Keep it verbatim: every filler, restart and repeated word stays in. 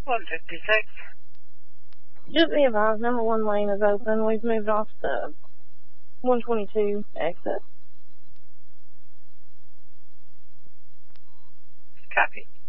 one fifty-six. Just be advised, number one lane is open. We've moved off the one twenty-two exit. Copy.